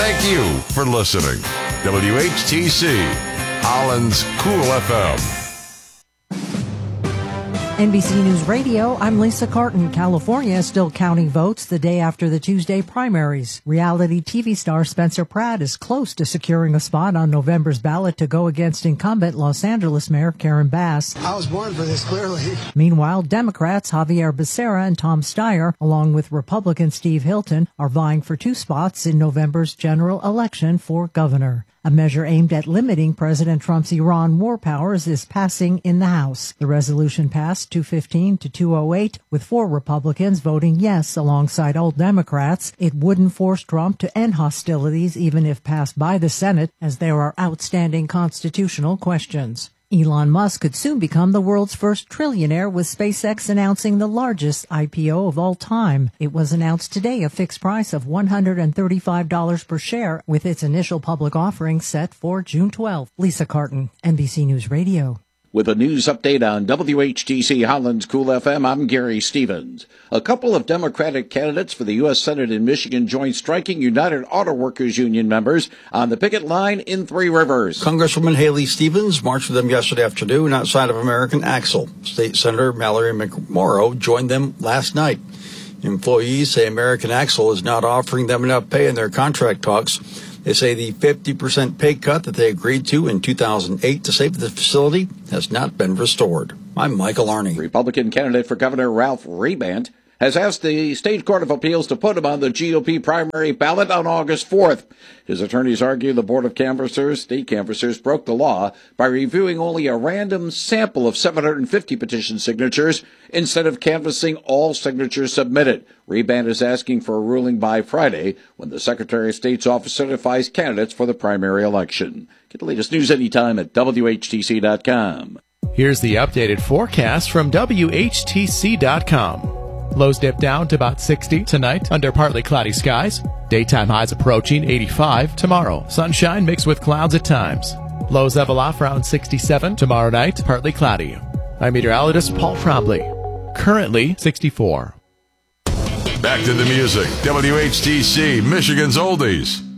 Thank you for listening. WHTC, Holland's Cool FM. NBC News Radio, I'm Lisa Carton. California is still counting votes the day after the Tuesday primaries. Reality TV star Spencer Pratt is close to securing a spot on November's ballot to go against incumbent Los Angeles Mayor Karen Bass. I was born for this, clearly. Meanwhile, Democrats Javier Becerra and Tom Steyer, along with Republican Steve Hilton, are vying for 2 spots in November's general election for governor. A measure aimed at limiting President Trump's Iran war powers is passing in the House. The resolution passed 215 to 208, with 4 Republicans voting yes alongside all Democrats. It wouldn't force Trump to end hostilities even if passed by the Senate, as there are outstanding constitutional questions. Elon Musk could soon become the world's first trillionaire, with SpaceX announcing the largest IPO of all time. It was announced today, a fixed price of $135 per share, with its initial public offering set for June 12th. Lisa Carton, NBC News Radio. With a news update on WHTC Holland's Cool FM, I'm Gary Stevens. A couple of Democratic candidates for the U.S. Senate in Michigan joined striking United Auto Workers Union members on the picket line in Three Rivers. Congresswoman Haley Stevens marched with them yesterday afternoon outside of American Axle. State Senator Mallory McMorrow joined them last night. Employees say American Axle is not offering them enough pay in their contract talks. They say the 50% pay cut that they agreed to in 2008 to save the facility has not been restored. I'm Michael Arney. Republican candidate for Governor Ralph Rebant has asked the State Court of Appeals to put him on the GOP primary ballot on August 4th. His attorneys argue the Board of Canvassers, state canvassers, broke the law by reviewing only a random sample of 750 petition signatures instead of canvassing all signatures submitted. Rebant is asking for a ruling by Friday, when the Secretary of State's office certifies candidates for the primary election. Get the latest news anytime at WHTC.com. Here's the updated forecast from WHTC.com. Lows dip down to about 60 tonight under partly cloudy skies. Daytime highs approaching 85 tomorrow. Sunshine mixed with clouds at times. Lows level off around 67 tomorrow night, partly cloudy. I'm meteorologist Paul Trombley. Currently 64. Back to the music. WHTC, Michigan's Oldies.